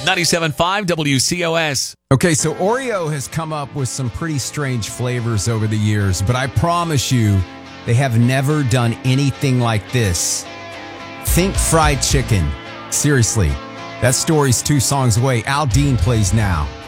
97.5 WCOS. Okay, so Oreo has come up with some pretty strange flavors over the years, but I promise you, they have never done anything like this. Think fried chicken. Seriously, that story's 2 songs away. Al Dean plays now.